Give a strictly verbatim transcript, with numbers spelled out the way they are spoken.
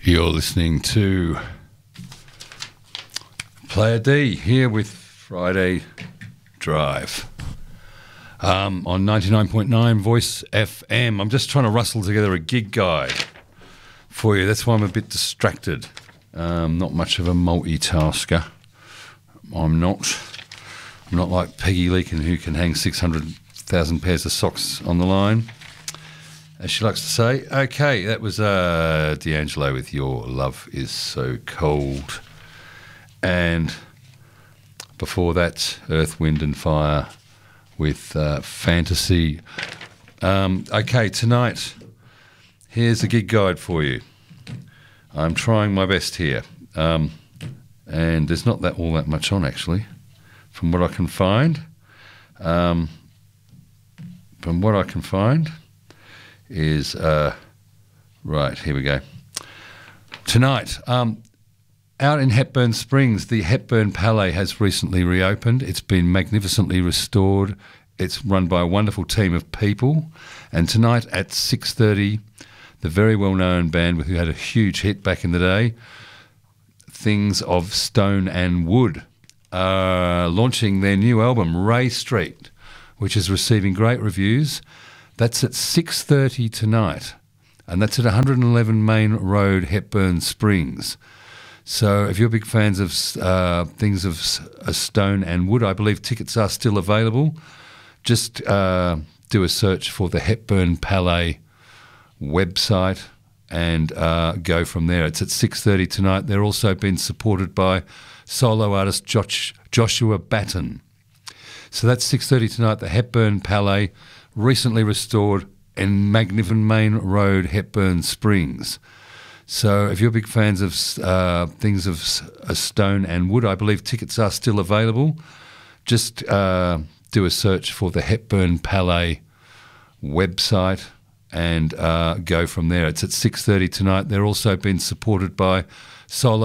You're listening to Player D here with Friday Drive um, on ninety-nine point nine Voice F M. I'm just trying to rustle together a gig guide for you. That's why I'm a bit distracted. Um, not much of a multitasker. I'm not. I'm not like Peggy Leakin, who can hang six hundred thousand pairs of socks on the line, as she likes to say. Okay, that was uh, D'Angelo with Your Love Is So Cold. And before that, Earth, Wind and Fire with uh, Fantasy. Um, okay, tonight, here's a gig guide for you. I'm trying my best here. Um, and there's not that all that much on, actually, from what I can find. Um, from what I can find... is, uh, right, here we go. Tonight, um, out in Hepburn Springs, the Hepburn Palais has recently reopened. It's been magnificently restored. It's run by a wonderful team of people. And tonight at six thirty, the very well-known band who had a huge hit back in the day, Things of Stone and Wood, are launching their new album, Ray Street, which is receiving great reviews. That's at six thirty tonight, and that's at one eleven Main Road, Hepburn Springs. So if you're big fans of uh, Things of S- Stone and Wood, I believe tickets are still available. Just uh, do a search for the Hepburn Palais website and uh, go from there. It's at six thirty tonight. They're also been supported by solo artist Josh, Joshua Batten. So that's six thirty tonight, the Hepburn Palais, recently restored in Magnificent Main Road, Hepburn Springs. So if you're big fans of uh, Things of S- Stone and Wood, I believe tickets are still available. Just uh, do a search for the Hepburn Palais website and uh, go from there. It's at six thirty tonight. They're also been supported by solo